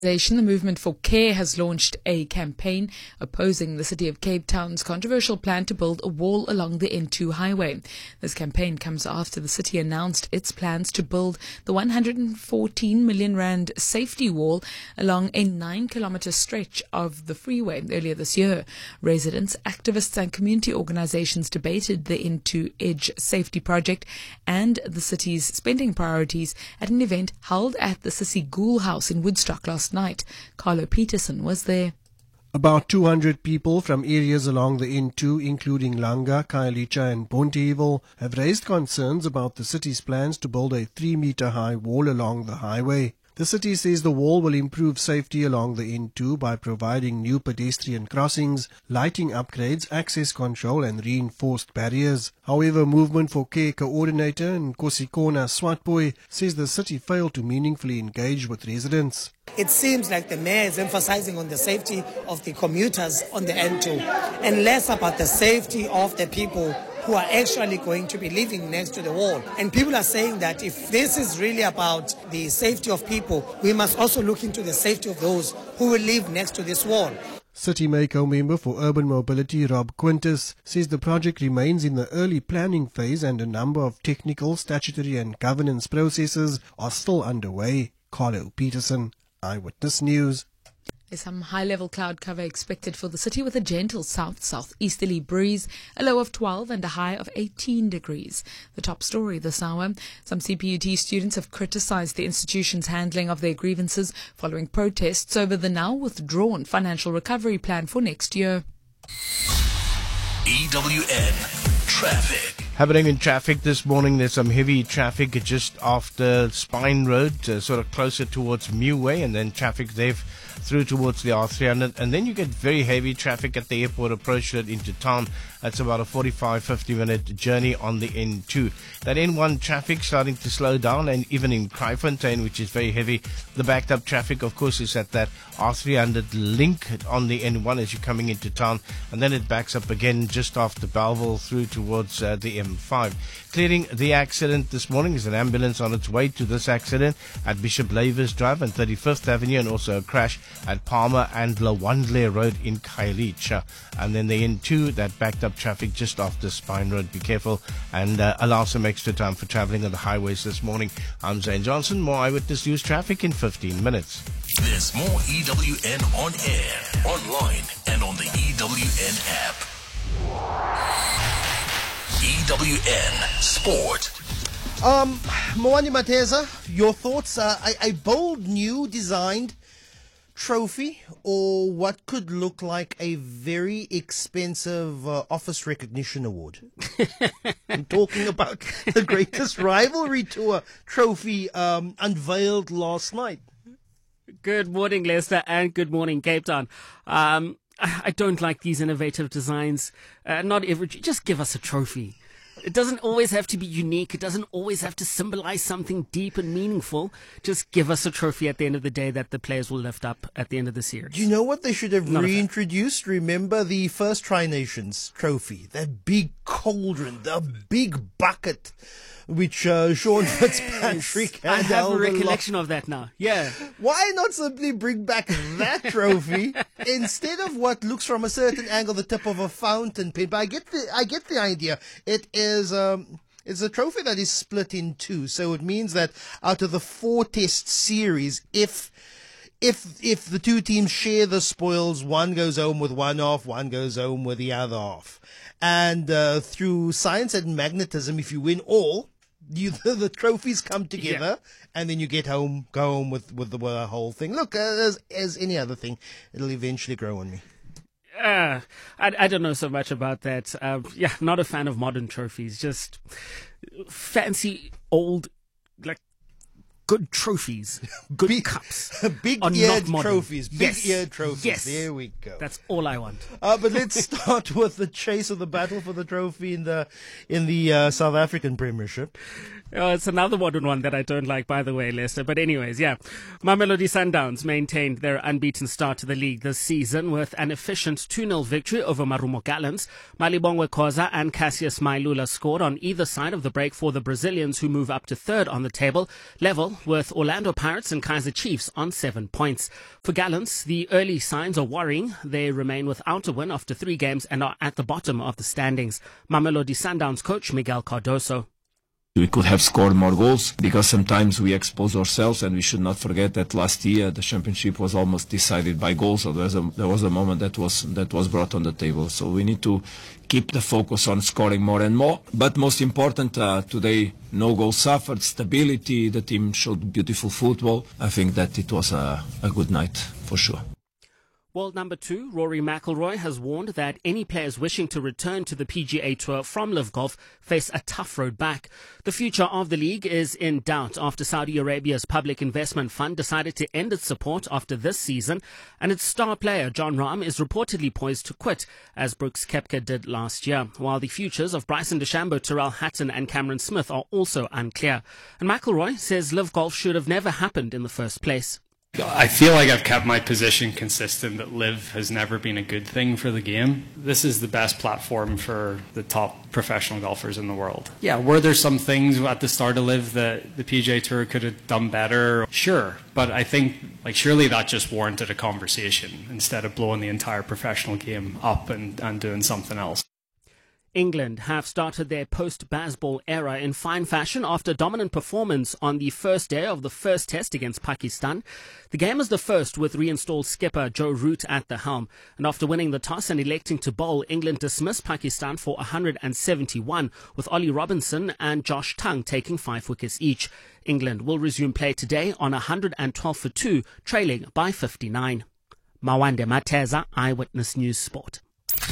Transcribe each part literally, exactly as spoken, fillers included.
The Movement for Care has launched a campaign opposing the City of Cape Town's controversial plan to build a wall along the N two highway. This campaign comes after the city announced its plans to build the one hundred fourteen million rand safety wall along a nine kilometer stretch of the freeway earlier this year. Residents, activists and community organizations debated the N two Edge safety project and the city's spending priorities at an event held at the Sissy Gool House in Woodstock last night. Carlo Peterson was there. About two hundred people from areas along the N two, including Langa, Khayelitsha and Bonteheuwel, have raised concerns about the city's plans to build a three meter high wall along the highway. The city says the wall will improve safety along the N two by providing new pedestrian crossings, lighting upgrades, access control and reinforced barriers. However, Movement for Care coordinator Nkosikona Swatboy says the city failed to meaningfully engage with residents. It seems like the mayor is emphasizing on the safety of the commuters on the N two and less about the safety of the people who are actually going to be living next to the wall. And people are saying that if this is really about the safety of people, we must also look into the safety of those who will live next to this wall. City Mayor member for Urban Mobility Rob Quintus says the project remains in the early planning phase and a number of technical, statutory and governance processes are still underway. Carlo Peterson, Eyewitness News. There's some high-level cloud cover expected for the city with a gentle south-southeasterly breeze, a low of twelve and a high of eighteen degrees. The top story this hour, some C P U T students have criticized the institution's handling of their grievances following protests over the now withdrawn financial recovery plan for next year. E W N Traffic. Happening in traffic this morning, there's some heavy traffic just after Spine Road, uh, sort of closer towards Meway, and then traffic there through towards the R three hundred, and then you get very heavy traffic at the airport approach road into town. That's about a forty-five to fifty minute journey on the N two. That N one traffic starting to slow down, and even in Kraaifontein, which is very heavy. The backed up traffic, of course, is at that R three hundred link on the N one as you're coming into town, and then it backs up again just after Bellville through towards uh, the M five. Clearing the accident this morning is an ambulance on its way to this accident at Bishop Lavers Drive and thirty-fifth Avenue, and also a crash at Palmer and Lawandle Road in Khayelitsha. And then the N two, that backed up traffic just after Spine Road. Be careful and uh, allow some extra time for travelling on the highways this morning. I'm Zane Johnson. More Eyewitness News traffic in fifteen minutes. There's more E W N on air, online, and on the E W N app. E W N Sport. Um, Moani Mateza, your thoughts? Uh, a, a bold new designed trophy, or what could look like a very expensive uh, office recognition award? I'm talking about the Greatest Rivalry Tour trophy um, unveiled last night. Good morning, Leicester, and good morning, Cape Town. Um, I don't like these innovative designs. Uh, not every, just give us a trophy. It doesn't always have to be unique. It doesn't always have to symbolize something deep and meaningful. Just give us a trophy at the end of the day that the players will lift up at the end of the series. Do you know what they should have Not reintroduced? Remember the first Tri-Nations trophy? That big cauldron, the big bucket, which uh, Sean Fitzpatrick had. I have a recollection of that now. Yeah. Why not simply bring back that trophy instead of what looks from a certain angle the tip of a fountain pen? But I get the I get the idea. It is um it's a trophy that is split in two, so it means that out of the four test series, if if if the two teams share the spoils, one goes home with one half, one goes home with the other half. And uh, through science and magnetism, if you win all, you, the, the trophies come together, yeah. And then you get home, go home with, with the uh, whole thing. Look, uh, as, as any other thing, it'll eventually grow on me. Uh, I, I don't know so much about that. Uh, yeah, not a fan of modern trophies. Just fancy, old, like, good trophies, good big, cups. Big-eared trophies, yes. big-eared trophies. Yes. There we go. That's all I want. Uh, but let's start with the chase of the battle for the trophy in the in the uh, South African Premiership. Oh, it's another modern one that I don't like, by the way, Lester. But anyways, yeah. Mamelodi Sundowns maintained their unbeaten start to the league this season with an efficient two nil victory over Marumo Gallants. Malibongwe Khoza and Cassius Mailula scored on either side of the break for the Brazilians, who move up to third on the table, level with Orlando Pirates and Kaizer Chiefs on seven points. For Gallants, the early signs are worrying. They remain without a win after three games and are at the bottom of the standings. Mamelodi Sundowns coach Miguel Cardoso. We could have scored more goals because sometimes we expose ourselves, and we should not forget that last year the championship was almost decided by goals. So there was a, there was a moment that was that was brought on the table. So we need to keep the focus on scoring more and more. But most important, uh, today no goal suffered, stability. The team showed beautiful football. I think that it was a, a good night for sure. World number two, Rory McIlroy, has warned that any players wishing to return to the P G A Tour from Live Golf face a tough road back. The future of the league is in doubt after Saudi Arabia's Public Investment Fund decided to end its support after this season, and its star player Jon Rahm is reportedly poised to quit, as Brooks Koepka did last year, while the futures of Bryson DeChambeau, Tyrrell Hatton and Cameron Smith are also unclear. And McIlroy says Live Golf should have never happened in the first place. I feel like I've kept my position consistent that Live has never been a good thing for the game. This is the best platform for the top professional golfers in the world. Yeah, were there some things at the start of Live that the P G A Tour could have done better? Sure, but I think like surely that just warranted a conversation instead of blowing the entire professional game up and, and doing something else. England have started their post-Bazball era in fine fashion after dominant performance on the first day of the first test against Pakistan. The game is the first with reinstalled skipper Joe Root at the helm. And after winning the toss and electing to bowl, England dismissed Pakistan for one hundred seventy-one, with Ollie Robinson and Josh Tongue taking five wickets each. England will resume play today on one hundred twelve for two, trailing by fifty-nine. Mawande Mateza, Eyewitness News Sport.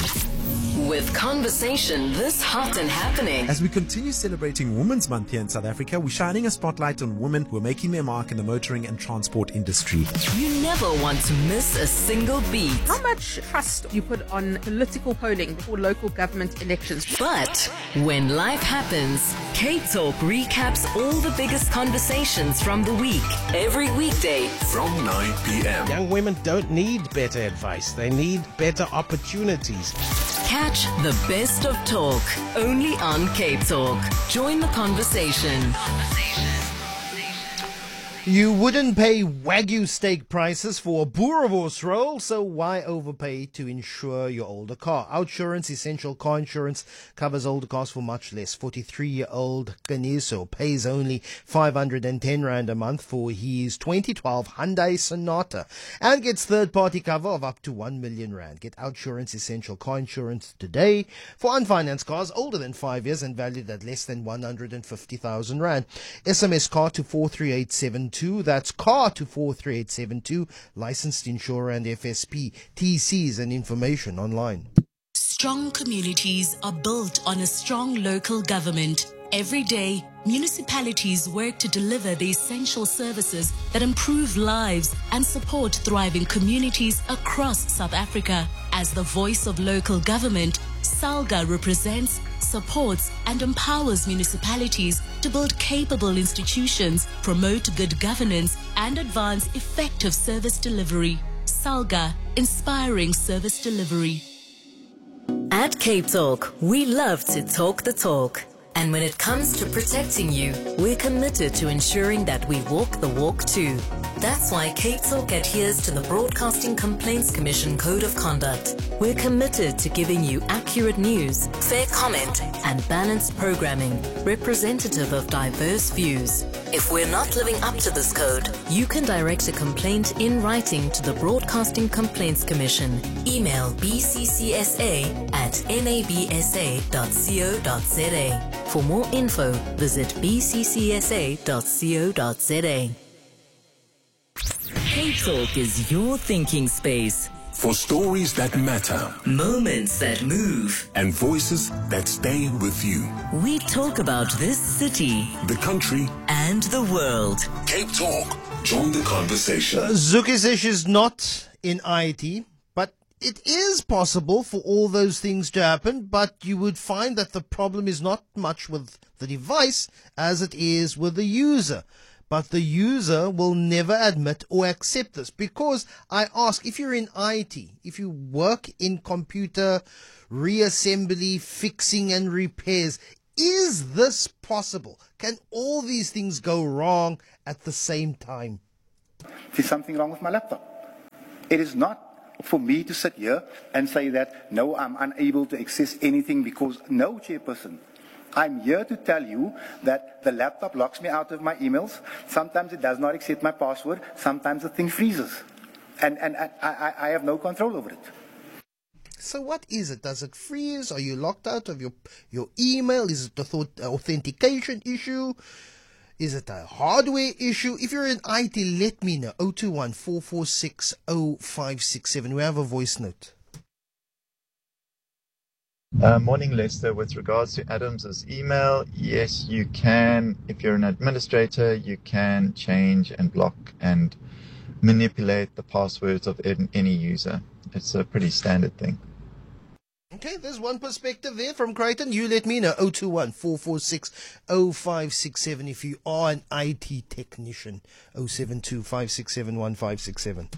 With conversation this hot and happening. As we continue celebrating Women's Month here in South Africa, we're shining a spotlight on women who are making their mark in the motoring and transport industry. You never want to miss a single beat. How much trust you put on political polling before local government elections? But when life happens, Cape Talk recaps all the biggest conversations from the week. Every weekday from nine p.m. Young women don't need better advice. They need better opportunities. Catch the best of talk only on Cape Talk. Join the conversation. You wouldn't pay Wagyu steak prices for a Boerewors roll, so why overpay to insure your older car? Outsurance Essential Car Insurance covers older cars for much less. forty-three-year-old Kaniso pays only five hundred ten rand a month for his twenty twelve Hyundai Sonata and gets third-party cover of up to one million rand. Get Outsurance Essential Car Insurance today for unfinanced cars older than five years and valued at less than one hundred fifty thousand rand. S M S car to four three eight seven two. That's car to four three eight seven two. Licensed insurer and F S P. T Cs and information online. Strong communities are built on a strong local government. Every day, municipalities work to deliver the essential services that improve lives and support thriving communities across South Africa. As the voice of local government, SALGA represents, supports and empowers municipalities to build capable institutions, promote good governance and advance effective service delivery. SALGA, inspiring service delivery. At Cape Talk, we love to talk the talk. And when it comes to protecting you, we're committed to ensuring that we walk the walk too. That's why Cape Talk adheres to the Broadcasting Complaints Commission Code of Conduct. We're committed to giving you accurate news, fair comment, and balanced programming, representative of diverse views. If we're not living up to this code, you can direct a complaint in writing to the Broadcasting Complaints Commission. Email b c c s a at n a b s a dot co dot z a. For more info, visit b c c s a dot co dot z a. Cape Talk is your thinking space. For stories that matter, moments that move, and voices that stay with you. We talk about this city, the country, and the world. Cape Talk. Join the conversation. Uh, Zukish is not in I T, but it is possible for all those things to happen, but you would find that the problem is not much with the device as it is with the user. But the user will never admit or accept this, because I ask, if you're in I T, if you work in computer reassembly, fixing and repairs, is this possible? Can all these things go wrong at the same time? There's something wrong with my laptop. It is not for me to sit here and say that, no, I'm unable to access anything, because no, Chairperson. I'm here to tell you that the laptop locks me out of my emails. Sometimes it does not accept my password. Sometimes the thing freezes. And, and, and I, I have no control over it. So what is it? Does it freeze? Are you locked out of your, your email? Is it a th- authentication issue? Is it a hardware issue? If you're in I T, let me know. zero two one, four four six, zero five six seven. We have a voice note. Uh, morning, Lester. With regards to Adams's email, yes, you can. If you're an administrator, you can change and block and manipulate the passwords of any user. It's a pretty standard thing. Okay, there's one perspective there from Creighton. You let me know. zero two one, four four six, zero five six seven if you are an I T technician. zero seven two, five six seven, one five six seven.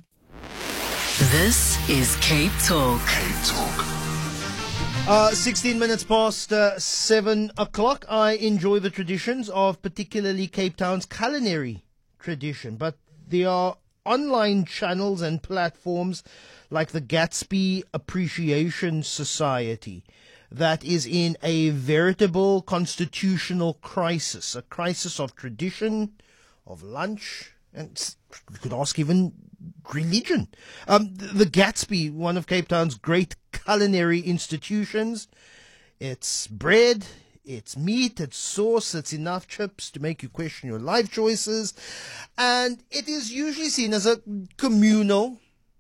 This is Cape Talk. Cape Talk. Uh, sixteen minutes past uh, seven o'clock. I enjoy the traditions of particularly Cape Town's culinary tradition, but there are online channels and platforms like the Gatsby Appreciation Society that is in a veritable constitutional crisis, a crisis of tradition, of lunch, and you could ask even religion. Um, the Gatsby, one of Cape Town's great culinary institutions, it's bread, it's meat, it's sauce, it's enough chips to make you question your life choices, and it is usually seen as a communal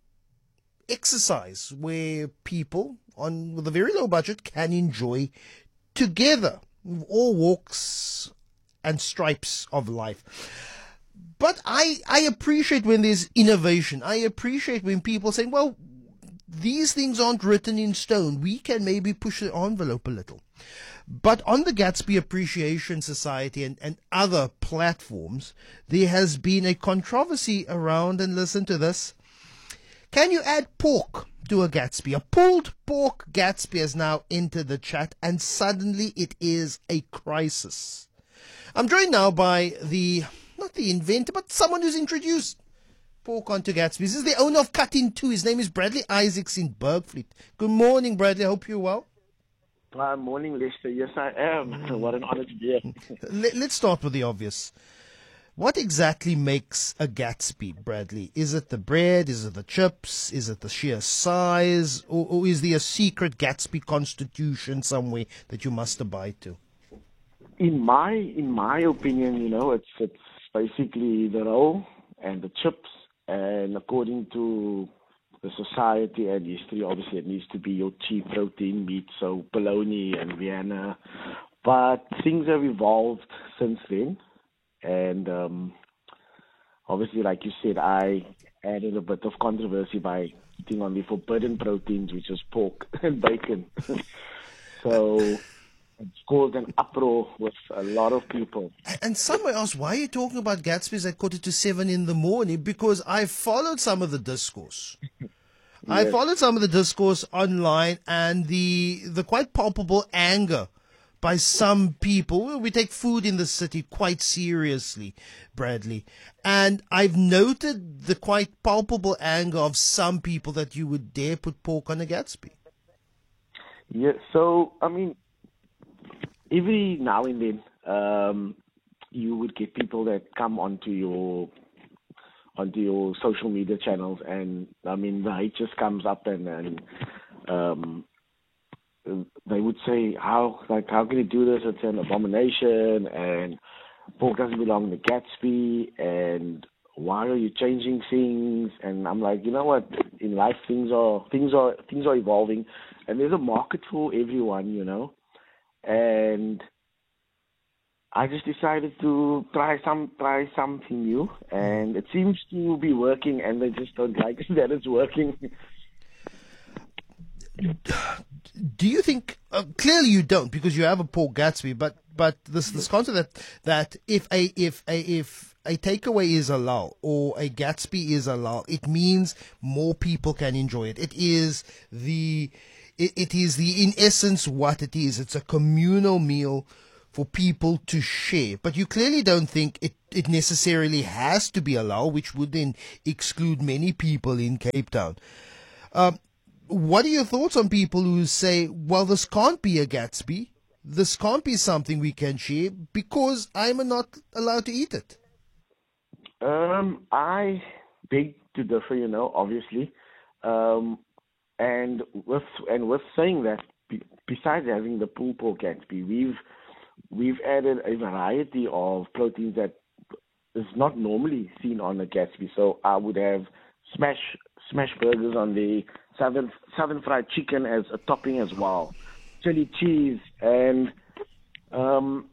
exercise where people on with a very low budget can enjoy together, all walks and stripes of life. But I, I appreciate when there's innovation. I appreciate when people say, well, these things aren't written in stone. We can maybe push the envelope a little. But on the Gatsby Appreciation Society and, and other platforms, there has been a controversy around, and listen to this. Can you add pork to a Gatsby? A pulled pork Gatsby has now entered the chat, and suddenly it is a crisis. I'm joined now by the, not the inventor, but someone who's introduced pork onto Gatsby. This is the owner of Cut In Two. His name is Bradley Isaacs in Bergfleet. Good morning, Bradley. I hope you're well. Uh, morning, Lester. Yes, I am. What an honor to be here. Let, let's start with the obvious. What exactly makes a Gatsby, Bradley? Is it the bread? Is it the chips? Is it the sheer size? Or, or is there a secret Gatsby constitution somewhere that you must abide to? In my in my opinion, you know, it's it's basically the roll and the chips, and according to the society and history, obviously it needs to be your cheap protein meat, so bologna and Vienna. But things have evolved since then, and um, obviously, like you said, I added a bit of controversy by eating on the forbidden proteins, which is pork and bacon. So it's caused an uproar with a lot of people. And some may ask, why are you talking about Gatsby's at quarter to seven in the morning? Because I followed some of the discourse. Yes. I followed some of the discourse online, and the the quite palpable anger by some people. We take food in the city quite seriously, Bradley. And I've noted the quite palpable anger of some people that you would dare put pork on a Gatsby. Yeah, so, I mean, every now and then, um, you would get people that come onto your onto your social media channels, and I mean the hate just comes up, and, and um, they would say, "How like how can you do this? It's an abomination, and pork doesn't belong to Gatsby, and why are you changing things?" And I'm like, you know what? In life, things are things are things are evolving, and there's a market for everyone, you know. And I just decided to try some try something new, and it seems to be working, and they just don't like that it's working. do you think, uh, clearly you don't because you have a Port Gatsby, but, but this, this concept that, that if a, if a, if a takeaway is allowed or a Gatsby is allowed, it means more people can enjoy it. It is the, it, it is the, in essence, what it is. It's a communal meal for people to share. But you clearly don't think it, it necessarily has to be allowed, which would then exclude many people in Cape Town. Um, what are your thoughts on people who say, well, this can't be a Gatsby, this can't be something we can share because I'm not allowed to eat it? Um, I beg to differ, you know, obviously. Um, and with and with saying that, be, besides having the pulled pork Gatsby, we've we've added a variety of proteins that is not normally seen on a Gatsby. So I would have smash smash burgers on the southern southern fried chicken as a topping as well, chili cheese, and um,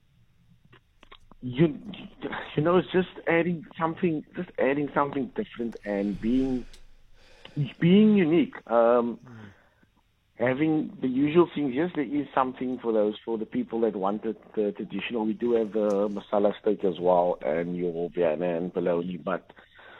you you know, it's just adding something, just adding something different and being being unique. Um, Having the usual things, yes, there is something for those, for the people that wanted the traditional. We do have the masala steak as well, and your Vienna and bologna, but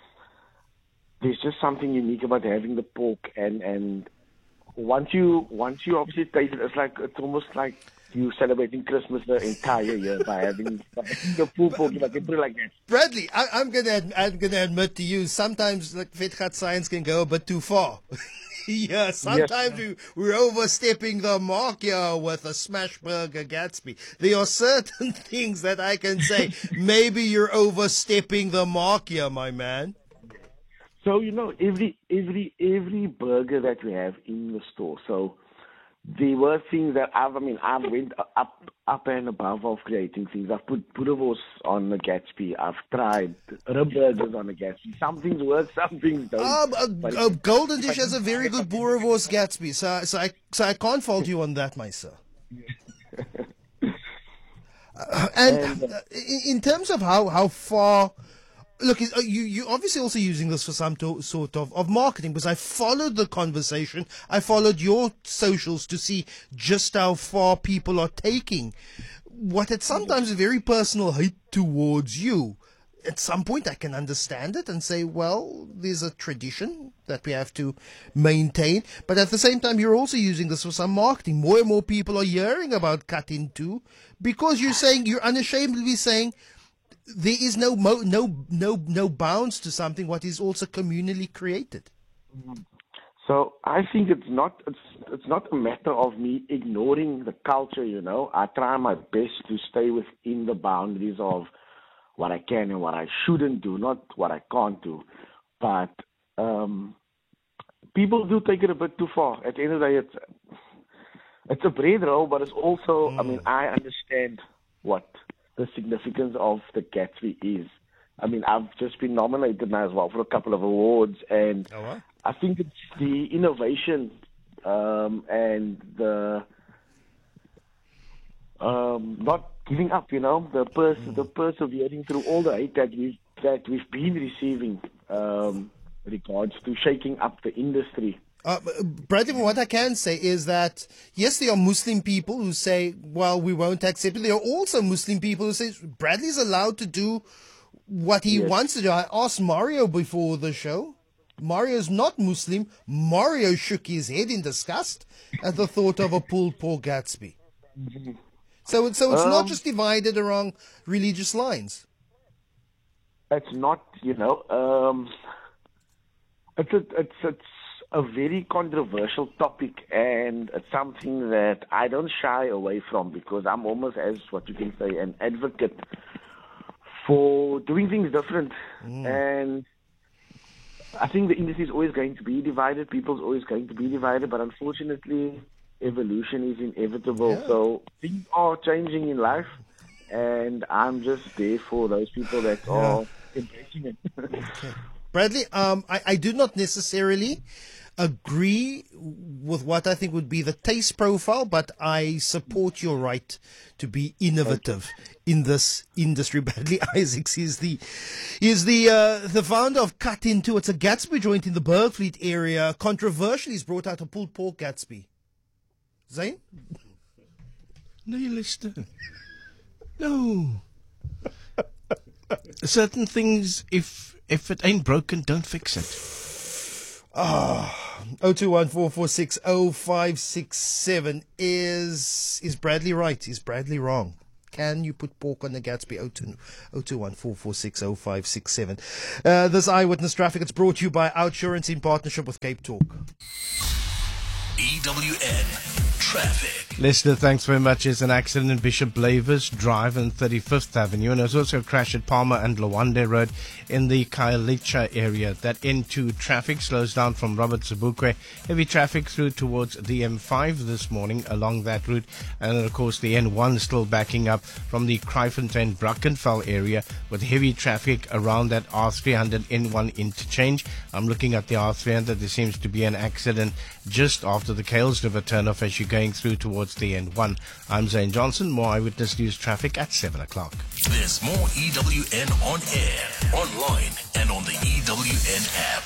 there's just something unique about having the pork, and, and once you once you obviously taste it, it's like it's almost like you celebrating Christmas the entire year by having, by having the pulled pork. If I can put it like that. Bradley, I, I'm gonna I'm gonna admit to you, sometimes like Vetgat science can go a bit too far. Yeah, sometimes yes. we, we're overstepping the mark here with a smash burger Gatsby. There are certain things that I can say, maybe you're overstepping the mark here, my man. So, you know, every every every burger that we have in the store, so there were things that I've, I mean, I've went up up and above of creating things. I've put boerewors on the Gatsby. I've tried rib burgers on the Gatsby. Some things work, some things don't. Um, a, a Golden Dish has a very good boerewors Gatsby, so, so, I, so I can't fault you on that, my sir. uh, and uh, in, in terms of how, how far... Look, you, you're obviously also using this for some to, sort of, of marketing, because I followed the conversation. I followed your socials to see just how far people are taking what at sometimes a very personal hate towards you. At some point I can understand it and say, well, there's a tradition that we have to maintain. But at the same time, you're also using this for some marketing. More and more people are hearing about Cut In Two because you're saying, you're unashamedly saying, there is no mo- no no no bounds to something what is also communally created. So I think it's not it's it's not a matter of me ignoring the culture. You know, I try my best to stay within the boundaries of what I can and what I shouldn't do, not what I can't do. But um, people do take it a bit too far. At the end of the day, it's it's a bread roll, but it's also. Mm. I mean, I understand what the significance of the Gatsby is. I mean, I've just been nominated now as well for a couple of awards, and oh, wow. I think it's the innovation um, and the um, not giving up. You know, the pers- mm. the persevering through all the hate that we've that we've been receiving um, regards to shaking up the industry. Uh, Bradley, what I can say is that, yes, there are Muslim people who say, well, we won't accept it. There are also Muslim people who say Bradley's allowed to do what he yes. wants to do. I asked Mario before the show. Mario's not Muslim. Mario shook his head in disgust at the thought of a pulled pork Gatsby. Mm-hmm. So, so it's um, not just divided along religious lines. It's not, you know, um, it's, a, it's, it's, a very controversial topic, and it's something that I don't shy away from because I'm almost, as what you can say, an advocate for doing things different. Mm. And I think the industry is always going to be divided. People's always going to be divided, but unfortunately, evolution is inevitable. Yeah. So things are changing in life, and I'm just there for those people that yeah. are embracing it. Okay. Bradley, um, I, I do not necessarily agree with what I think would be the taste profile, but I support your right to be innovative in this industry. Bradley Isaacs is the is the uh, the founder of Cut In Two. It's a Gatsby joint in the Bergfleet area. Controversially, he's brought out a pulled pork Gatsby. Zane? No, Lister. No. Certain things, if if it ain't broken, don't fix it. Ah, oh two one four four six oh five six seven. Is is Bradley right? Is Bradley wrong? Can you put pork on the Gatsby? oh two one four four six oh five six seven. Uh, this Eyewitness Traffic, it's brought to you by Outsurance in partnership with Cape Talk. E W N Traffic. Lester, thanks very much. There's an accident in Bishop Blavis Drive and thirty-fifth Avenue, and there's also a crash at Palmer and Lawande Road in the Khayelitsha area. That N two traffic slows down from Robert Sobukwe. Heavy traffic through towards the M five this morning along that route, and of course the N one still backing up from the Kraaifontein-Brackenfell area with heavy traffic around that R three hundred N one interchange. I'm looking at the R three hundred. There seems to be an accident just after the Kales River turnoff as you're going through towards the N one. I'm Zane Johnson. More Eyewitness News traffic at seven o'clock. There's more E W N on air, online, and on the E W N app.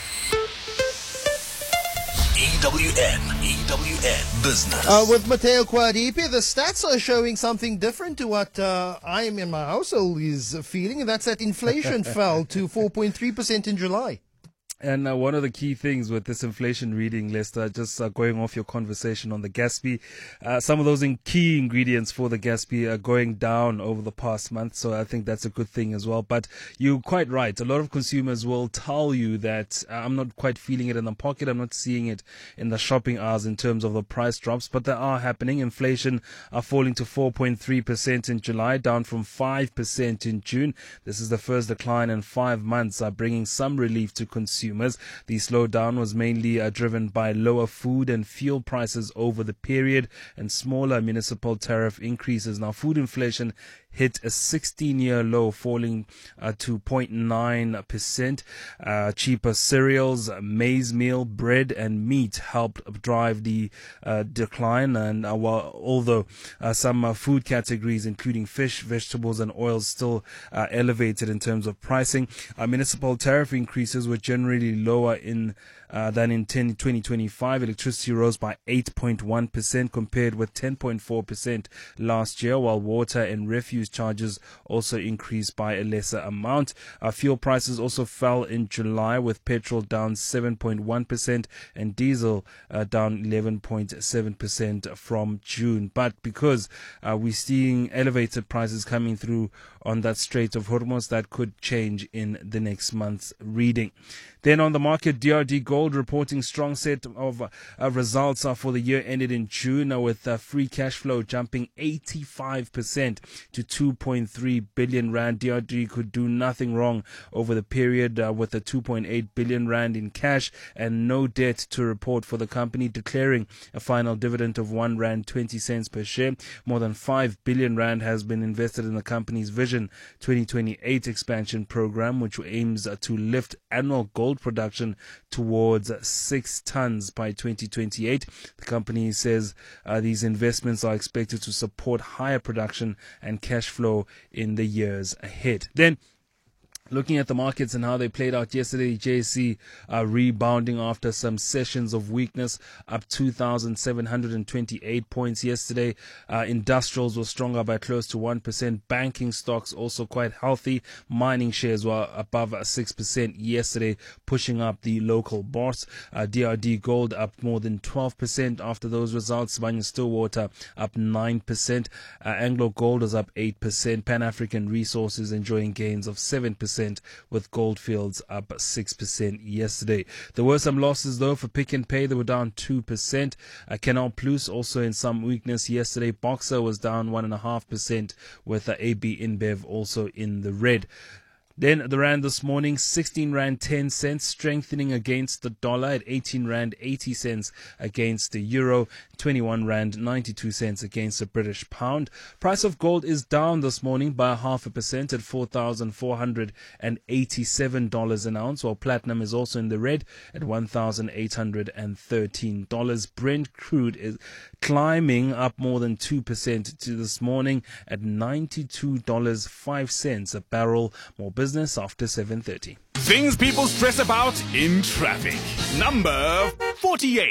E W N, E W N Business. Uh, with Mateo Kwadipi, the stats are showing something different to what uh, I am in my household is feeling, and that's that inflation fell to four point three percent in July. And uh, one of the key things with this inflation reading, Lester, just uh, going off your conversation on the Gatsby, uh, some of those in key ingredients for the Gatsby are going down over the past month. So I think that's a good thing as well. But you're quite right. A lot of consumers will tell you that uh, I'm not quite feeling it in the pocket. I'm not seeing it in the shopping hours in terms of the price drops, but they are happening. Inflation are falling to four point three percent in July, down from five percent in June. This is the first decline in five months, uh, bringing some relief to consumers. The slowdown was mainly uh, driven by lower food and fuel prices over the period and smaller municipal tariff increases. Now, food inflation hit a sixteen-year low, falling uh, to zero point nine percent. Uh, cheaper cereals, maize meal, bread, and meat helped drive the uh, decline. And uh, while although uh, some uh, food categories, including fish, vegetables, and oils, still uh, elevated in terms of pricing, uh, municipal tariff increases were generally lower in Uh, than in twenty twenty-five. Electricity rose by eight point one percent compared with ten point four percent last year, while water and refuse charges also increased by a lesser amount. Uh, fuel prices also fell in July, with petrol down seven point one percent and diesel uh, down eleven point seven percent from June. But because uh, we're seeing elevated prices coming through on that Strait of Hormuz, that could change in the next month's reading. Then on the market, D R D Gold reporting strong set of uh, results uh, for the year ended in June, uh, with uh, free cash flow jumping eighty-five percent to two point three billion rand. D R D could do nothing wrong over the period, uh, with a two point eight billion rand in cash and no debt to report for the company, declaring a final dividend of one rand twenty cents per share. More than five billion rand has been invested in the company's Vision twenty twenty-eight expansion program, which aims uh, to lift annual gold production towards six tons by twenty twenty-eight. The company says uh, these investments are expected to support higher production and cash flow in the years ahead. Then, looking at the markets and how they played out yesterday, J S C uh, rebounding after some sessions of weakness, up two thousand seven hundred twenty-eight points yesterday. Uh, industrials were stronger by close to one percent. Banking stocks also quite healthy. Mining shares were above six percent yesterday, pushing up the local bourse. Uh, D R D Gold up more than twelve percent after those results. Sibanye-Stillwater up nine percent. Uh, Anglo Gold is up eight percent. Pan-African Resources enjoying gains of seven percent. With Goldfields up six percent yesterday. There were some losses though for Pick n Pay. They were down two percent. Uh, Canal Plus also in some weakness yesterday. Boxer was down one point five percent, with uh, A B InBev also in the red. Then the rand this morning, sixteen rand ten cents, strengthening against the dollar at eighteen rand eighty cents against the euro, twenty-one rand ninety-two cents against the British pound. Price of gold is down this morning by half a percent at four thousand four hundred eighty-seven dollars an ounce, while platinum is also in the red at one thousand eight hundred thirteen dollars. Brent crude is climbing up more than two percent to this morning at ninety-two dollars and five cents a barrel. More business after seven thirty. Things people stress about in traffic. Number forty-eight.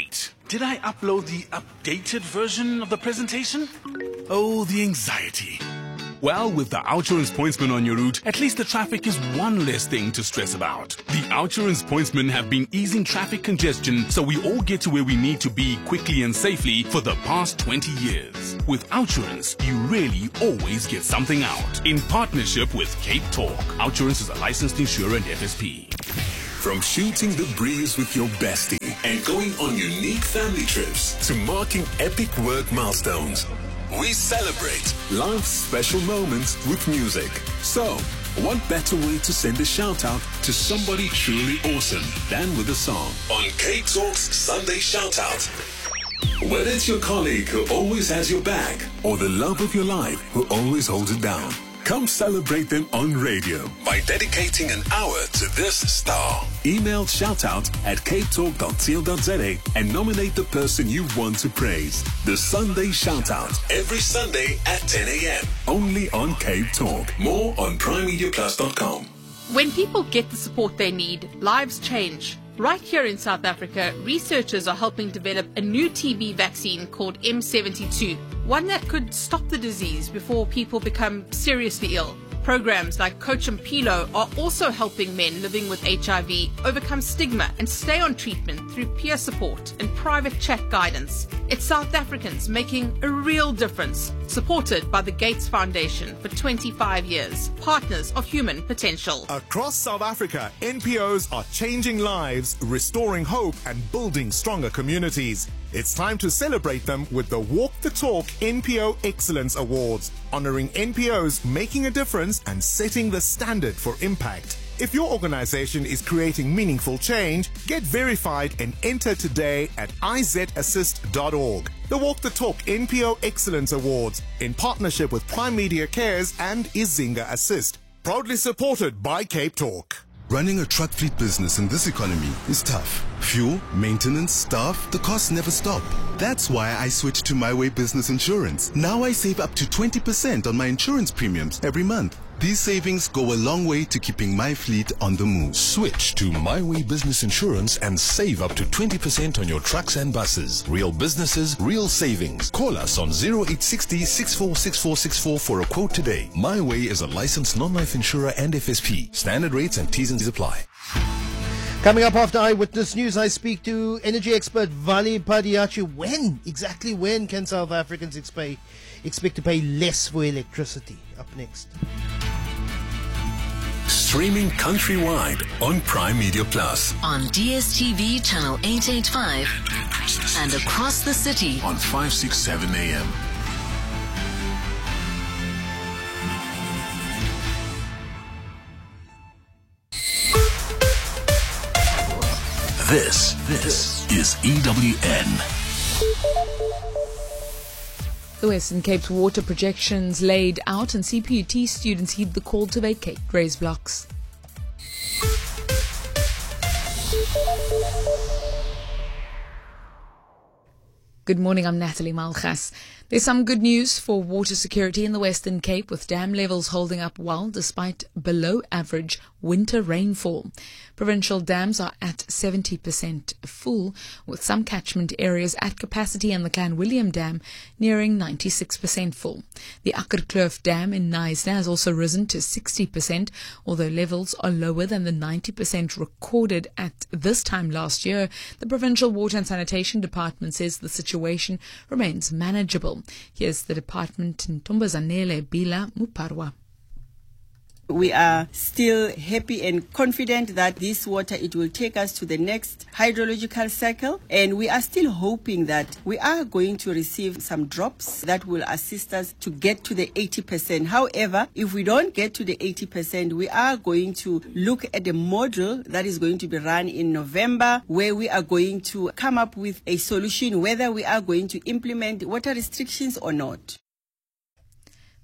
Did I upload the updated version of the presentation? Oh, the anxiety. Well, with the Outsurance Pointsmen on your route, at least the traffic is one less thing to stress about. The Outsurance Pointsmen have been easing traffic congestion so we all get to where we need to be quickly and safely for the past twenty years. With Outsurance, you really always get something out. In partnership with Cape Talk, Outsurance is a licensed insurer and F S P. From shooting the breeze with your bestie and going on unique family trips to marking epic work milestones, we celebrate life's special moments with music. So, what better way to send a shout out to somebody truly awesome than with a song? On Cape Talk's Sunday Shout Out. Whether it's your colleague who always has your back or the love of your life who always holds it down, come celebrate them on radio by dedicating an hour to this star. Email shoutout at cape talk dot co dot za and nominate the person you want to praise. The Sunday Shoutout, every Sunday at ten a.m. Only on Cape Talk. More on prime media plus dot com. When people get the support they need, lives change. Right here in South Africa, researchers are helping develop a new T B vaccine called M seventy-two, one that could stop the disease before people become seriously ill. Programs like Coach and Pilo are also helping men living with H I V overcome stigma and stay on treatment through peer support and private chat guidance. It's South Africans making a real difference, supported by the Gates Foundation for twenty-five years, partners of human potential. Across South Africa, N P Os are changing lives, restoring hope and building stronger communities. It's time to celebrate them with the Walk the Talk N P O Excellence Awards, honoring N P Os making a difference and setting the standard for impact. If your organization is creating meaningful change, get verified and enter today at i z assist dot org. The Walk the Talk N P O Excellence Awards, in partnership with Prime Media Cares and Izinga Assist. Proudly supported by Cape Talk. Running a truck fleet business in this economy is tough. Fuel, maintenance, staff, the costs never stop. That's why I switched to My Way Business Insurance. Now I save up to twenty percent on my insurance premiums every month. These savings go a long way to keeping my fleet on the move. Switch to My Way Business Insurance and save up to twenty percent on your trucks and buses. Real businesses, real savings. Call us on zero eight six zero, six four six four six four for a quote today. My Way is a licensed non-life insurer and F S P. Standard rates and T's and C's apply. Coming up after Eyewitness News, I speak to energy expert Vali Padiachi. When, exactly when can South Africans expect, expect to pay less for electricity? Up next. Streaming countrywide on Prime Media Plus. On D S T V channel eight eighty-five and across the city on five sixty-seven A M. This, this is E W N. The Western Cape's water projections laid out, and C P U T students heed the call to vacate raised blocks. Good morning, I'm Natalie Malchas. There's some good news for water security in the Western Cape, with dam levels holding up well despite below average winter rainfall. Provincial dams are at seventy percent full, with some catchment areas at capacity and the Clan William Dam nearing ninety-six percent full. The Akkerkloof Dam in Knysna has also risen to sixty percent, although levels are lower than the ninety percent recorded at this time last year. The Provincial Water and Sanitation Department says the situation remains manageable. Here's the department in Ntombazanele Bila Muparwa. We are still happy and confident that this water, it will take us to the next hydrological cycle, and we are still hoping that we are going to receive some drops that will assist us to get to the eighty percent. However, if we don't get to the eighty percent, we are going to look at a model that is going to be run in November, where we are going to come up with a solution whether we are going to implement water restrictions or not.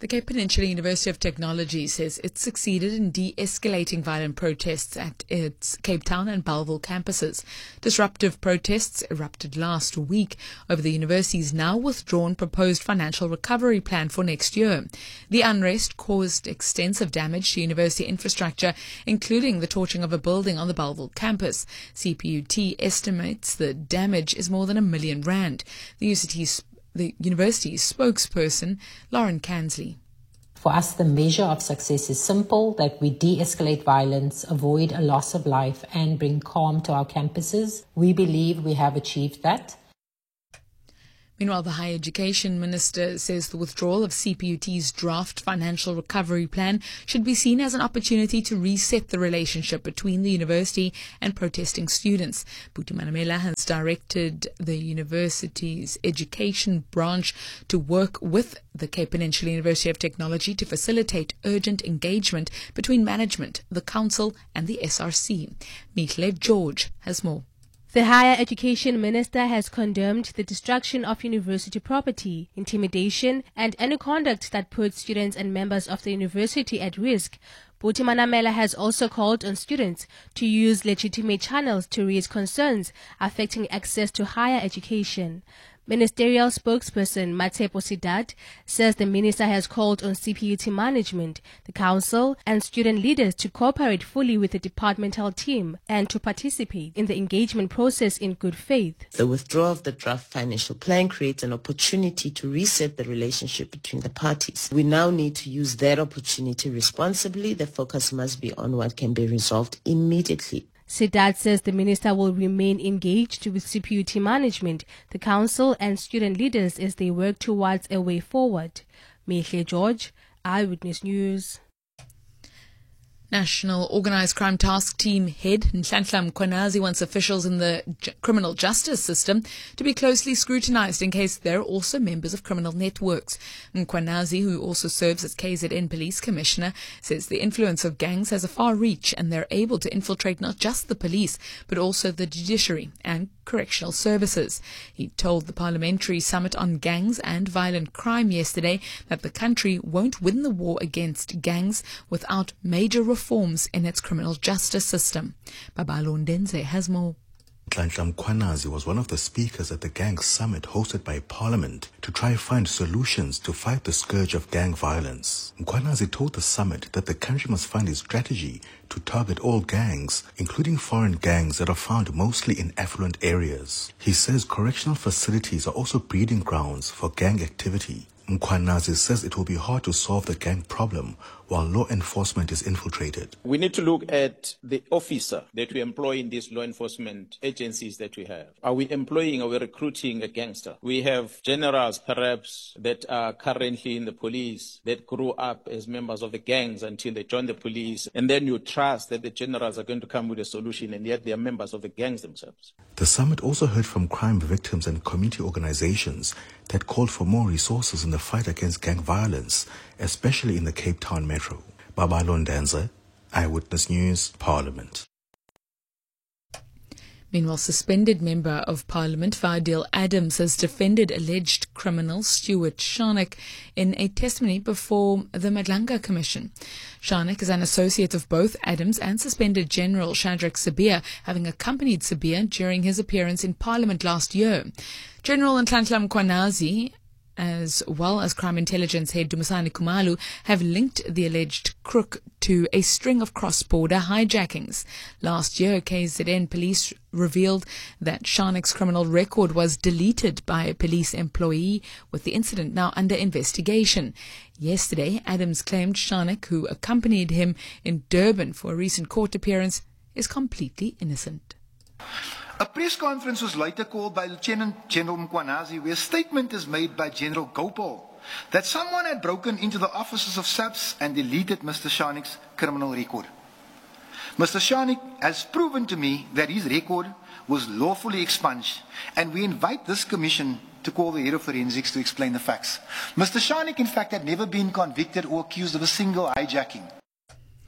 The Cape Peninsula University of Technology says it succeeded in de-escalating violent protests at its Cape Town and Bellville campuses. Disruptive protests erupted last week over the university's now withdrawn proposed financial recovery plan for next year. The unrest caused extensive damage to university infrastructure, including the torching of a building on the Bellville campus. C P U T estimates the damage is more than a million rand. The university's The university's spokesperson, Lauren Kansley. For us, the measure of success is simple, that we de-escalate violence, avoid a loss of life, and bring calm to our campuses. We believe we have achieved that. Meanwhile, the Higher Education Minister says the withdrawal of C P U T's draft financial recovery plan should be seen as an opportunity to reset the relationship between the university and protesting students. Buti Manamela has directed the university's education branch to work with the Cape Peninsula University of Technology to facilitate urgent engagement between management, the council and the S R C. Michle George has more. The Higher Education Minister has condemned the destruction of university property, intimidation, and any conduct that puts students and members of the university at risk. Buti Manamela has also called on students to use legitimate channels to raise concerns affecting access to higher education. Ministerial spokesperson Matshepo Sidat says the minister has called on C P U T management, the council and student leaders to cooperate fully with the departmental team and to participate in the engagement process in good faith. The withdrawal of the draft financial plan creates an opportunity to reset the relationship between the parties. We now need to use that opportunity responsibly. The focus must be on what can be resolved immediately. Sidat says the minister will remain engaged with C P U T management, the council and student leaders as they work towards a way forward. Michle George, Eyewitness News. National Organised Crime Task Team head Nhlanhla Mkhwanazi wants officials in the j- criminal justice system to be closely scrutinised in case they're also members of criminal networks. Mkhwanazi, who also serves as K Z N Police Commissioner, says the influence of gangs has a far reach and they're able to infiltrate not just the police but also the judiciary and correctional services. He told the Parliamentary Summit on Gangs and Violent Crime yesterday that the country won't win the war against gangs without major reforms in its criminal justice system. Babalo Ndenze has more. Nhlanhla Mkhwanazi was one of the speakers at the Gang Summit hosted by Parliament to try find solutions to fight the scourge of gang violence. Mkhwanazi told the summit that the country must find a strategy to target all gangs, including foreign gangs that are found mostly in affluent areas. He says correctional facilities are also breeding grounds for gang activity. Mkhwanazi says it will be hard to solve the gang problem while law enforcement is infiltrated. We need to look at the officer that we employ in these law enforcement agencies that we have. Are we employing, are we recruiting a gangster? We have generals perhaps that are currently in the police that grew up as members of the gangs until they join the police, and then you trust that the generals are going to come with a solution, and yet they are members of the gangs themselves. The summit also heard from crime victims and community organizations that called for more resources in the fight against gang violence, especially in the Cape Town metro. Babalo Ndenze, Eyewitness News, Parliament. Meanwhile, suspended Member of Parliament Fadil Adams has defended alleged criminal Stuart Sharnack in a testimony before the Madlanga Commission. Sharnack is an associate of both Adams and suspended General Shadrack Sibiya, having accompanied Sibiya during his appearance in Parliament last year. General Nhlanhla Mkhwanazi, as well as Crime Intelligence head Dumisani Khumalo, have linked the alleged crook to a string of cross-border hijackings. Last year, K Z N police revealed that Sharnack's criminal record was deleted by a police employee, with the incident now under investigation. Yesterday, Adams claimed Sharnack, who accompanied him in Durban for a recent court appearance, is completely innocent. A press conference was later called by Lieutenant General Mkhwanazi, where a statement is made by General Gopal that someone had broken into the offices of S A P S and deleted Mister Sharnack's criminal record. Mister Sharnack has proven to me that his record was lawfully expunged, and we invite this commission to call the head of forensics to explain the facts. Mister Sharnack, in fact, had never been convicted or accused of a single hijacking.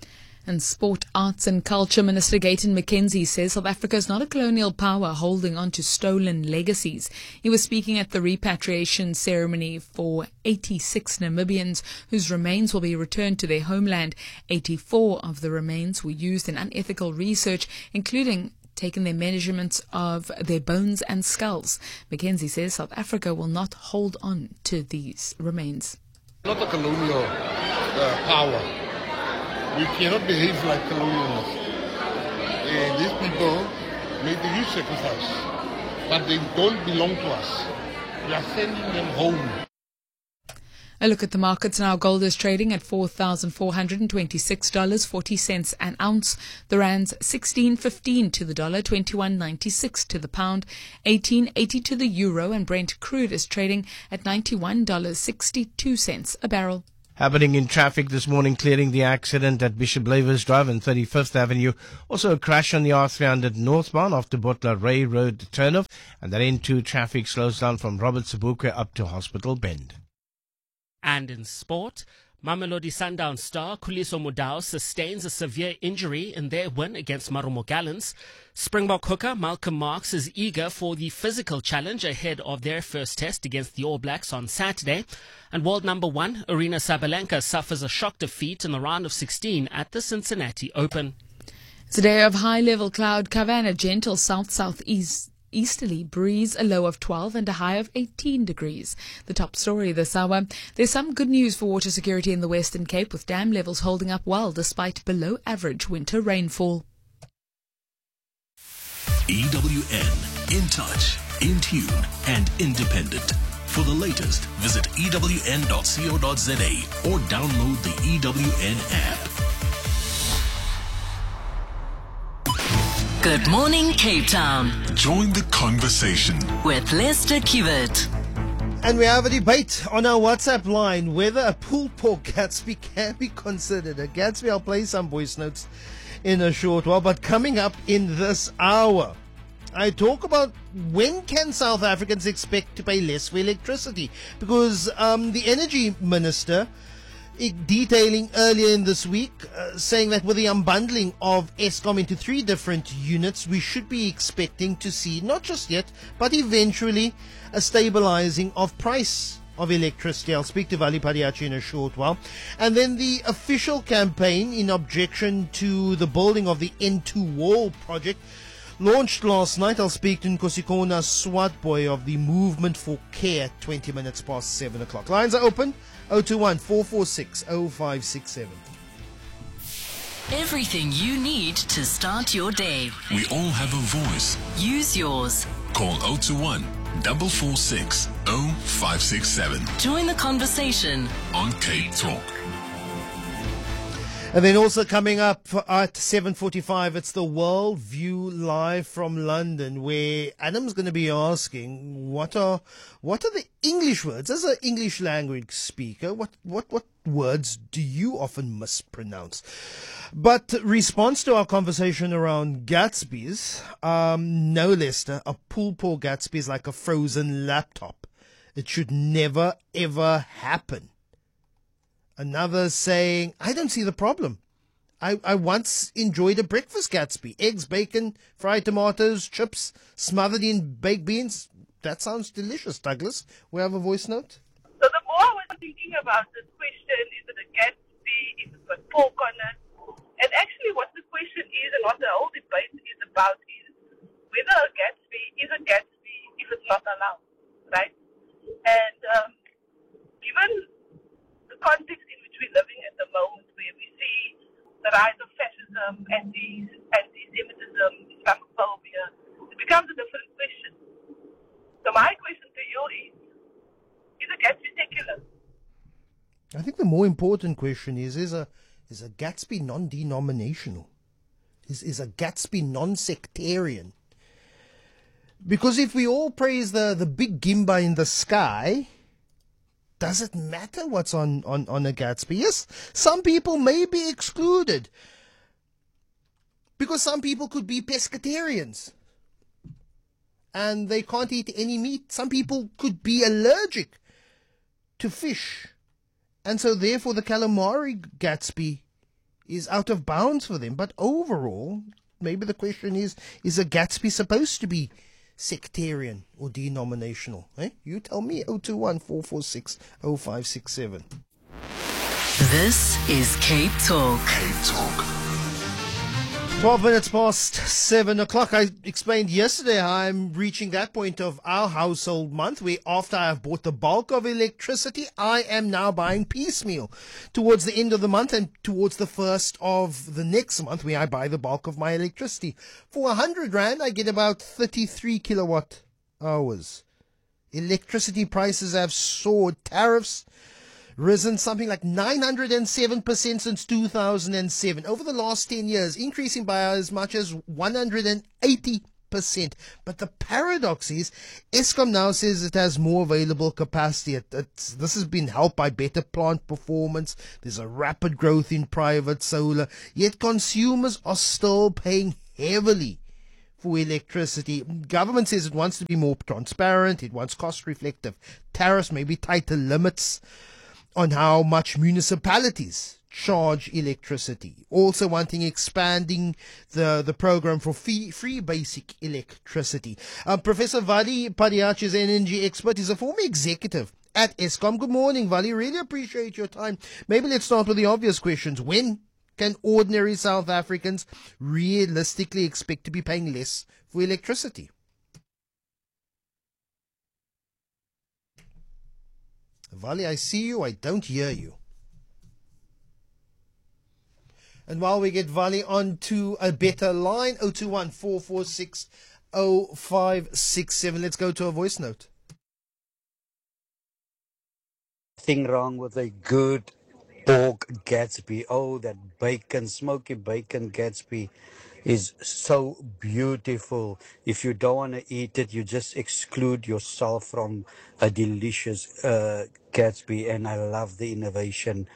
And Sport, Arts and Culture Minister Gayton McKenzie says South Africa is not a colonial power holding on to stolen legacies. He was speaking at the repatriation ceremony for eighty-six Namibians whose remains will be returned to their homeland. eighty-four of the remains were used in unethical research, including taking their measurements of their bones and skulls. McKenzie says South Africa will not hold on to these remains. Not a colonial uh, power. We cannot behave like colonialists. Uh, these people made a huge sacrifice, but they don't belong to us. We are sending them home. A look at the markets now. Gold is trading at four thousand four hundred twenty-six dollars and forty cents an ounce. The rand's sixteen fifteen to the dollar, twenty-one ninety-six to the pound, eighteen eighty to the euro, and Brent crude is trading at ninety-one dollars and sixty-two cents a barrel. Happening in traffic this morning, clearing the accident at Bishop Lavers Drive and thirty-fifth Avenue. Also a crash on the R three hundred northbound after Butler Ray Road turnoff. And that N two traffic slows down from Robert Sobukwe up to Hospital Bend. And in sport, Mamelodi Sundowns star Khuliso Mudau sustains a severe injury in their win against Marumo Gallants. Springbok hooker Malcolm Marx is eager for the physical challenge ahead of their first test against the All Blacks on Saturday. And world number one, Arina Sabalenka, suffers a shock defeat in the round of sixteen at the Cincinnati Open. It's a day of high-level cloud cover and a gentle south-southeast easterly breeze, a low of twelve and a high of eighteen degrees. The top story this hour: there's some good news for water security in the Western Cape, with dam levels holding up well despite below average winter rainfall. E W N, in touch, in tune and independent. For the latest, visit E W N dot co dot za or download the E W N app. Good morning, Cape Town. Join the conversation with Lester Kiewit. And we have a debate on our WhatsApp line whether a pulled pork Gatsby can be considered a Gatsby. I'll play some voice notes in a short while, but coming up in this hour, I talk about when can South Africans expect to pay less for electricity, because um, the energy minister detailing earlier in this week, uh, saying that with the unbundling of Eskom into three different units, we should be expecting to see, not just yet, but eventually, a stabilizing of price of electricity. I'll speak to Vali Padiachi in a short while. And then the official campaign in objection to the building of the N two wall project launched last night. I'll speak to Nkosikona Swatboy of the Movement for Care, twenty minutes past seven o'clock. Lines are open, zero two one, four four six, zero five six seven. Everything you need to start your day. We all have a voice. Use yours. Call zero two one, four four six, zero five six seven. Join the conversation on Cape Talk. And then also coming up at seven forty-five, it's the World View Live from London, where Adam's going to be asking what are what are the English words, as an English language speaker, what what what words do you often mispronounce? But response to our conversation around Gatsby's, um, no, Lester, a pulled pork Gatsby is like a frozen laptop. It should never ever happen. Another saying, I don't see the problem. I, I once enjoyed a breakfast Gatsby. Eggs, bacon, fried tomatoes, chips, smothered in baked beans. That sounds delicious, Douglas. We have a voice note. So the more I was thinking about this question, is it a Gatsby, if it's got pork on it? And actually what the question is and what the whole debate is about is whether a Gatsby is a Gatsby if it's not allowed, right? And um, given the context in which we're living at the moment, where we see the rise of fascism, anti, anti-Semitism, Islamophobia, it becomes a different question. So my question to you is, is a Gatsby secular? I think the more important question is, is a is a Gatsby non-denominational? Is, is a Gatsby non-sectarian? Because if we all praise the, the big Gimba in the sky, does it matter what's on, on, on a Gatsby? Yes, some people may be excluded because some people could be pescatarians and they can't eat any meat. Some people could be allergic to fish, and so therefore the calamari Gatsby is out of bounds for them. But overall, maybe the question is, is a Gatsby supposed to be sectarian or denominational? Eh? You tell me. oh two one, four four six, oh five six seven. This is Cape Talk. Cape Talk. twelve minutes past seven o'clock. I explained yesterday how I'm reaching that point of our household month where after I have bought the bulk of electricity, I am now buying piecemeal towards the end of the month and towards the first of the next month where I buy the bulk of my electricity. For one hundred rand, I get about thirty-three kilowatt hours. Electricity prices have soared. Tariffs risen something like nine hundred seven percent since two thousand seven. Over the last ten years, increasing by as much as one hundred eighty percent. But the paradox is, Eskom now says it has more available capacity. It, it's, this has been helped by better plant performance. There's a rapid growth in private solar. Yet consumers are still paying heavily for electricity. Government says it wants to be more transparent. It wants cost-reflective tariffs, maybe tighter limits on how much municipalities charge electricity. Also wanting expanding the, the program for free, free basic electricity. Uh, Professor Vali Padiachi is an energy expert. He's a former executive at Eskom. Good morning, Vali. Really appreciate your time. Maybe let's start with the obvious questions. When can ordinary South Africans realistically expect to be paying less for electricity? Vali, I see you, I don't hear you. And while we get Vali on to a better line, oh two one, four four six, oh five six seven, let's go to a voice note. Nothing wrong with a good pork Gatsby. Oh, that bacon, smoky bacon Gatsby is so beautiful. If you don't want to eat it, you just exclude yourself from a delicious uh, Gatsby, and I love the innovation.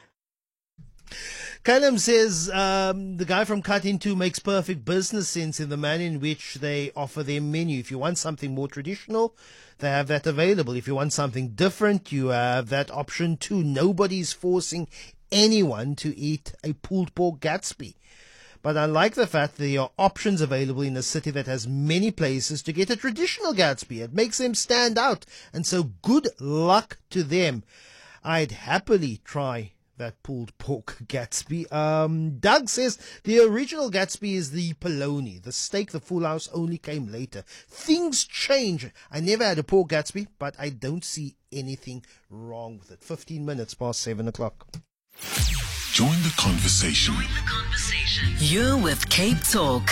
Calum says um, the guy from Cut Into makes perfect business sense in the manner in which they offer their menu. If you want something more traditional, they have that available. If you want something different, you have that option too. Nobody's forcing anyone to eat a pulled pork Gatsby. But I like the fact that there are options available in a city that has many places to get a traditional Gatsby. It makes them stand out. And so good luck to them. I'd happily try that pulled pork Gatsby. Um, Doug says the original Gatsby is the polony. The steak, the full house only came later. Things change. I never had a pork Gatsby, but I don't see anything wrong with it. fifteen minutes past seven o'clock. Join the conversation. Join the conversation. You're with Cape Talk.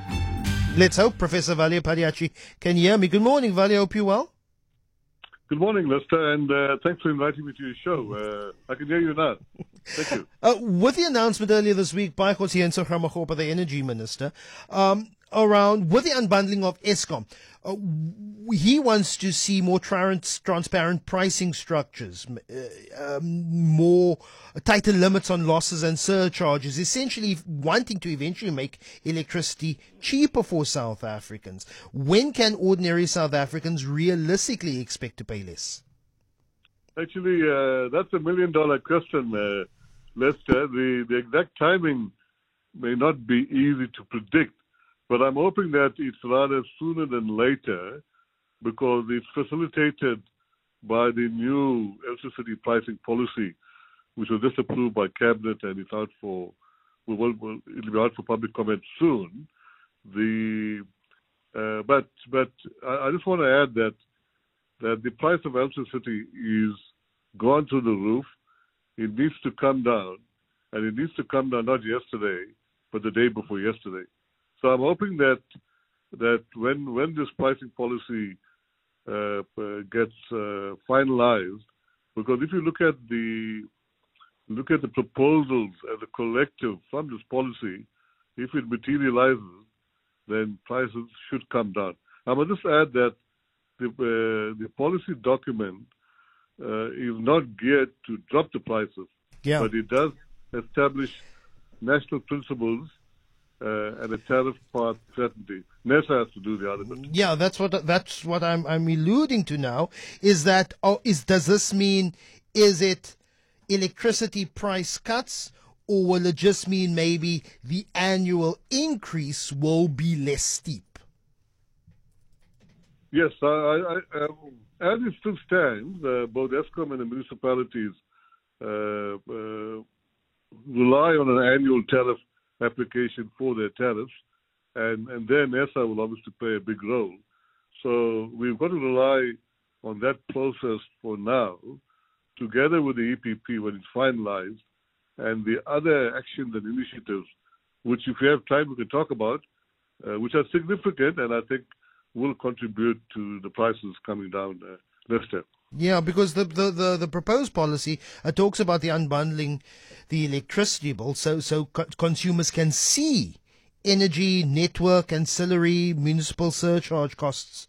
Let's hope Professor Vali Padiachi can hear me. Good morning, Vali. I hope you're well. Good morning, Lester, and uh, thanks for inviting me to your show. Uh, I can hear you now. Thank you. Uh, with the announcement earlier this week by Kgosientsho Ramokgopa, the Energy Minister, um, around with the unbundling of Eskom, uh, he wants to see more trans- transparent pricing structures, uh, um, more uh, tighter limits on losses and surcharges, essentially wanting to eventually make electricity cheaper for South Africans. When can ordinary South Africans realistically expect to pay less? Actually, uh, that's a million dollar question, uh, Lester. The, the exact timing may not be easy to predict, but I'm hoping that it's rather sooner than later, because it's facilitated by the new electricity pricing policy, which was just approved by Cabinet and it's out for, well, well, it'll be out for public comment soon. The uh, but but I, I just want to add that that the price of electricity is gone through the roof. It needs to come down, and it needs to come down not yesterday, but the day before yesterday. So I'm hoping that that when when this pricing policy uh, gets uh, finalized, because if you look at the look at the proposals as a collective from this policy, if it materializes, then prices should come down. I must just add that the uh, the policy document uh, is not geared to drop the prices, yeah. but it does establish national principles Uh, and a tariff part certainty. NERSA has to do the other bit. Yeah, that's what that's what I'm I'm alluding to now. Is that oh, is does this mean is it electricity price cuts, or will it just mean maybe the annual increase will be less steep? Yes, I, I, I, um, as it still stands, uh, both Eskom and the municipalities uh, uh, rely on an annual tariff application for their tariffs, and, and then NERSA will obviously play a big role. So we've got to rely on that process for now, together with the E P P when it's finalized, and the other actions and initiatives, which if we have time we can talk about, uh, which are significant and I think will contribute to the prices coming down, uh, Lester. Yeah, because the the, the, the proposed policy uh, talks about the unbundling the electricity bill so, so co- consumers can see energy, network, ancillary, municipal surcharge costs.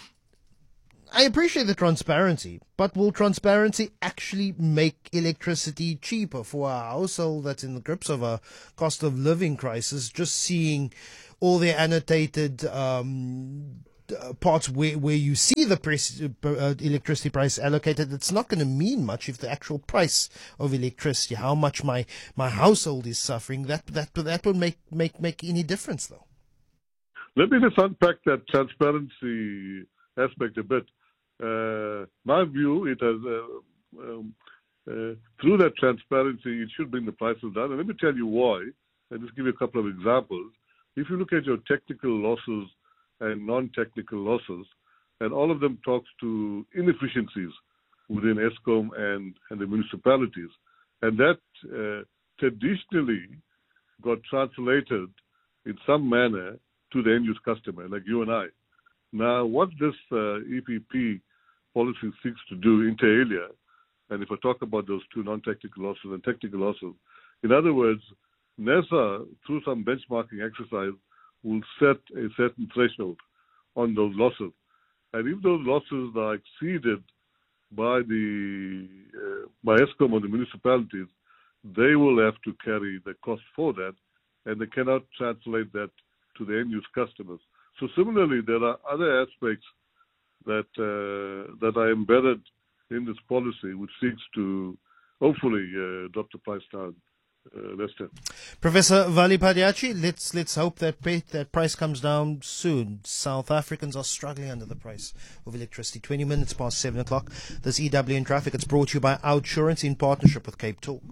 I appreciate the transparency, but will transparency actually make electricity cheaper for a household that's in the grips of a cost of living crisis, just seeing all the annotated um, parts where, where you see the price, uh, electricity price allocated? It's not going to mean much if the actual price of electricity, how much my, my household is suffering, that that that will make, make, make any difference, though. Let me just unpack that transparency aspect a bit. Uh, my view, it has uh, um, uh, through that transparency, it should bring the prices down. And let me tell you why. I'll just give you a couple of examples. If you look at your technical losses and non-technical losses, and all of them talks to inefficiencies within Eskom and, and the municipalities, and that uh, traditionally got translated in some manner to the end-use customer, like you and I. Now, what this uh, E P P policy seeks to do, inter alia, and if I talk about those two non-technical losses and technical losses, in other words, NERSA, through some benchmarking exercise, will set a certain threshold on those losses. And if those losses are exceeded by the uh, by Eskom or the municipalities, they will have to carry the cost for that, and they cannot translate that to the end-use customers. So similarly, there are other aspects that uh, that are embedded in this policy, which seeks to hopefully uh, drop the price down. Uh, Lester. Professor Vali Padiachi, let's let's hope that pay, that price comes down soon. South Africans are struggling under the price of electricity. Twenty minutes past seven o'clock. This E W N Traffic. It's brought to you by Outsurance in partnership with Cape Talk.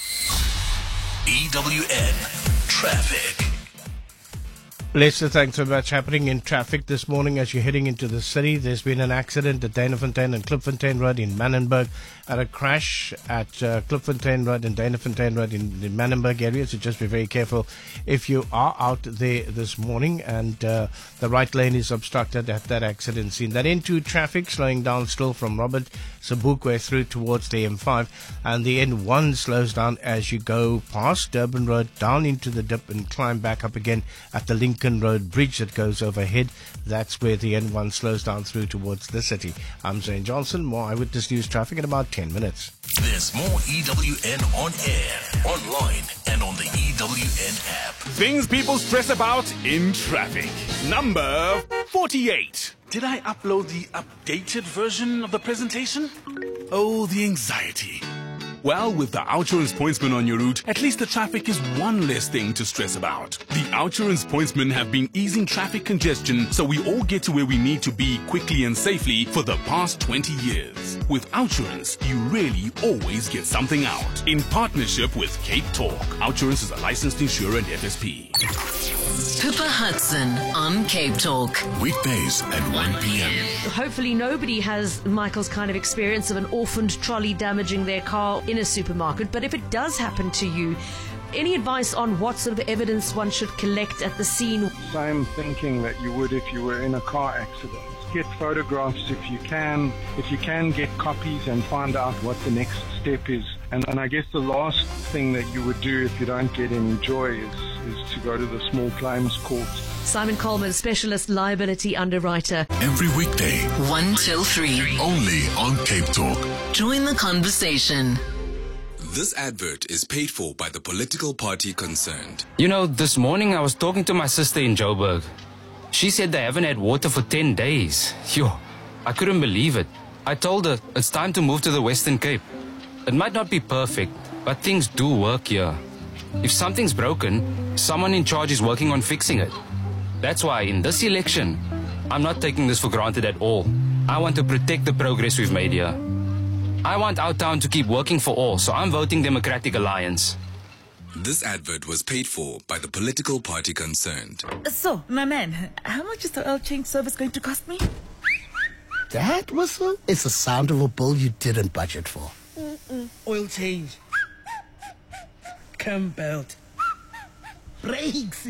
E W N Traffic. Lester, thanks so much. Happening in traffic this morning as you're heading into the city. There's been an accident at Danafontein and Klipfontein Road in Manenberg, at a crash at uh, Klipfontein Road and Danafontein Road in the Manenberg area. So just be very careful if you are out there this morning. And uh, the right lane is obstructed at that accident scene. That N two traffic slowing down still from Robert Sobukwe through towards the M five. And the N one slows down as you go past Durban Road, down into the dip and climb back up again at the Lincoln Road bridge that goes overhead. That's where the N one slows down through towards the city. I'm Zane Johnson. More Eyewitness News traffic in about ten minutes. There's more E W N on air, online, and on the E W N app. Things people stress about in traffic. Number forty-eight. Did I upload the updated version of the presentation? Oh, the anxiety. Well, with the Outsurance Pointsman on your route, at least the traffic is one less thing to stress about. The Outsurance Pointsmen have been easing traffic congestion so we all get to where we need to be quickly and safely for the past twenty years. With Outsurance, you really always get something out. In partnership with Cape Talk, Outsurance is a licensed insurer and F S P. Pippa Hudson on Cape Talk. Weekdays at one p.m. Hopefully nobody has Michael's kind of experience of an orphaned trolley damaging their car in a supermarket, but if it does happen to you, any advice on what sort of evidence one should collect at the scene? Same thinking that you would if you were in a car accident. Get photographs if you can. If you can, get copies and find out what the next step is. And, and I guess the last thing that you would do if you don't get any joy is, is to go to the small claims court. Simon Coleman, specialist liability underwriter. Every weekday, one till three. Only on Cape Talk. Join the conversation. This advert is paid for by the political party concerned. You know, this morning I was talking to my sister in Joburg. She said they haven't had water for ten days. Yo, I couldn't believe it. I told her it's time to move to the Western Cape. It might not be perfect, but things do work here. If something's broken, someone in charge is working on fixing it. That's why in this election, I'm not taking this for granted at all. I want to protect the progress we've made here. I want our town to keep working for all, so I'm voting Democratic Alliance. This advert was paid for by the political party concerned. So, my man, how much is the oil change service going to cost me? That whistle is the sound of a bill you didn't budget for. Mm-mm. Oil change. Cam belt. Brakes.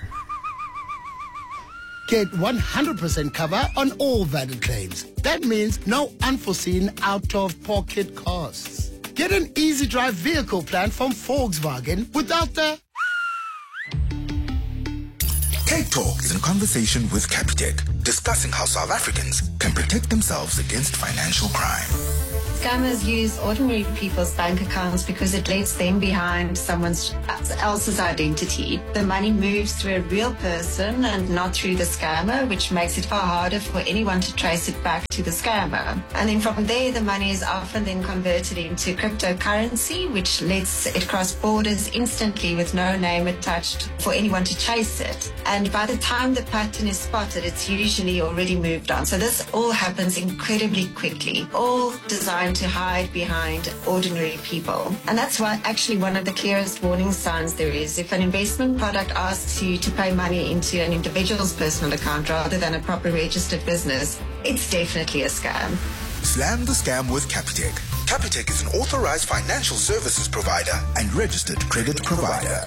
Get one hundred percent cover on all valid claims. That means no unforeseen out-of-pocket costs. Get an easy drive vehicle plan from Volkswagen without the... Cape Talk is in conversation with Capitec, discussing how South Africans can protect themselves against financial crime. Scammers use ordinary people's bank accounts because it lets them behind someone else's identity. The money moves through a real person and not through the scammer, which makes it far harder for anyone to trace it back to the scammer. And then from there, the money is often then converted into cryptocurrency, which lets it cross borders instantly with no name attached for anyone to chase it. And by the time the pattern is spotted, it's usually already moved on. So this all happens incredibly quickly, all designed to hide behind ordinary people. And that's why actually one of the clearest warning signs there is. If an investment product asks you to pay money into an individual's personal account rather than a proper registered business, it's definitely a scam. Slam the scam with Capitec. Capitec is an authorized financial services provider and registered credit provider.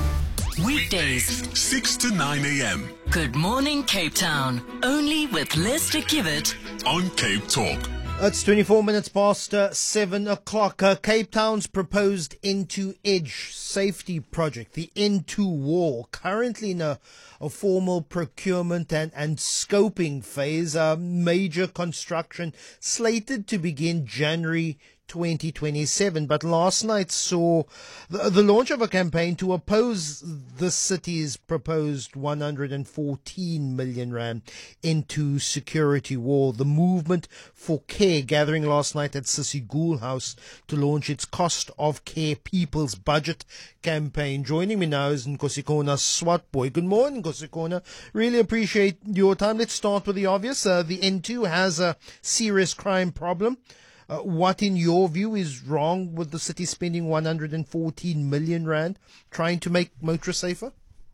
Weekdays, six to nine a.m. Good morning, Cape Town. Only with Lester Kivet on Cape Talk. It's twenty-four minutes past uh, seven o'clock. Uh, Cape Town's proposed N two Edge safety project, the N two wall, currently in a, a formal procurement and, and scoping phase. Uh, major construction slated to begin January twenty twenty-seven, but last night saw the, the launch of a campaign to oppose the city's proposed one hundred fourteen million rand into security wall. The Movement for Care gathering last night at Sissy Gould House to launch its Cost of Care People's Budget campaign. Joining me now is Nkosikona Swatboy. Good morning, Nkosikona. Really appreciate your time. Let's start with the obvious. Uh, the N two has a serious crime problem. Uh, what, in your view, is wrong with the city spending one hundred fourteen million rand trying to make motorists safer?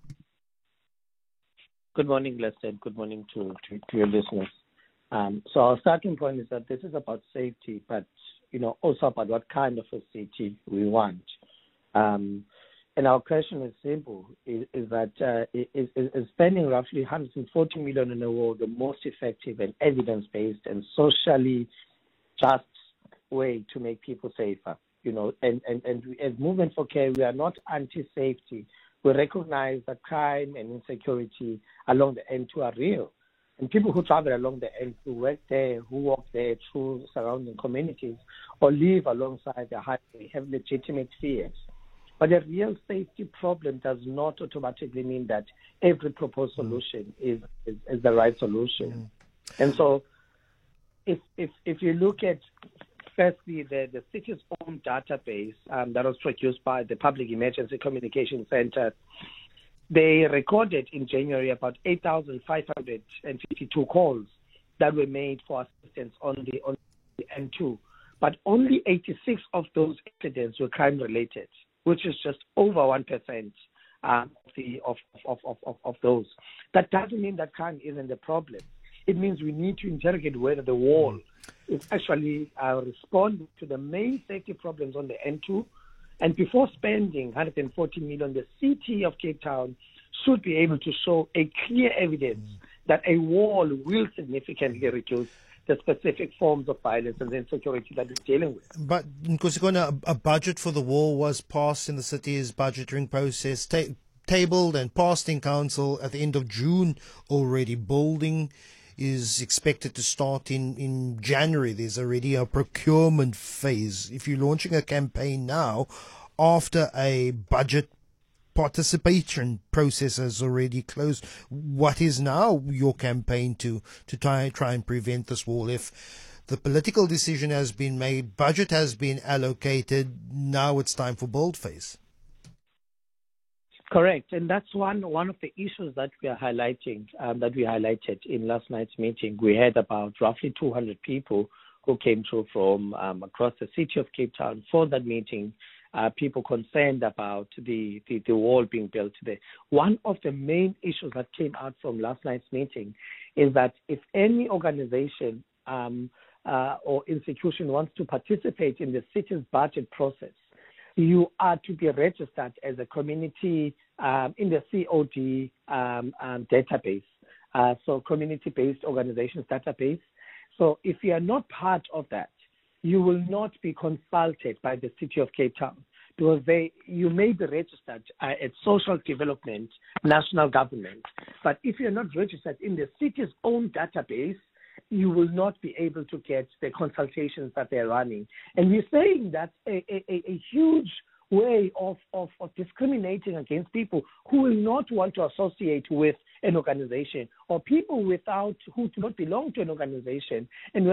Good morning, Lester. Good morning to, to, to your listeners. Um, so our starting point is that this is about safety, but you know also about what kind of a city we want. Um, and our question is simple: is, is that uh, is, is spending roughly one hundred forty million in a war the most effective and evidence-based and socially just way to make people safer, you know, and, and, and as Movement for Care, we are not anti-safety. We recognize that crime and insecurity along the N two are real. And people who travel along the N two, work there, who walk there through surrounding communities or live alongside the highway have legitimate fears. But a real safety problem does not automatically mean that every proposed solution is, is, is the right solution. Mm. And so if, if, if you look at firstly, the, the city's own database um, that was produced by the Public Emergency Communication Center, they recorded in January about eight thousand five hundred fifty-two calls that were made for assistance on the, on the N two. But only eighty-six of those incidents were crime-related, which is just over one percent um, of, the, of, of, of, of, of those. That doesn't mean that crime isn't a problem. It means we need to interrogate whether the wall is actually uh, responding to the main safety problems on the N two. And before spending one hundred forty million, the city of Cape Town should be able to show a clear evidence mm. that a wall will significantly reduce the specific forms of violence and insecurity that we're dealing with. But, Nkosikona, a, a budget for the wall was passed in the city's budgeting process, ta- tabled and passed in council at the end of June already. Building is expected to start in, in January. There's already a procurement phase. If you're launching a campaign now, after a budget participation process has already closed, what is now your campaign to, to try, try and prevent this wall? If the political decision has been made, budget has been allocated, now it's time for boldface. Correct, and that's one one of the issues that we are highlighting, um, that we highlighted in last night's meeting. We had about roughly two hundred people who came through from um, across the city of Cape Town for that meeting. Uh, people concerned about the, the, the wall being built there. One of the main issues that came out from last night's meeting is that if any organization um, uh, or institution wants to participate in the city's budget process, you are to be registered as a community um, in the C O D um, um, database, uh, so community-based organizations database. So if you are not part of that, you will not be consulted by the City of Cape Town, because they you may be registered uh, at Social Development, National Government, but if you're not registered in the city's own database, you will not be able to get the consultations that they're running. And we're saying that's a, a, a huge way of, of, of discriminating against people who will not want to associate with an organization, or people without who do not belong to an organization. And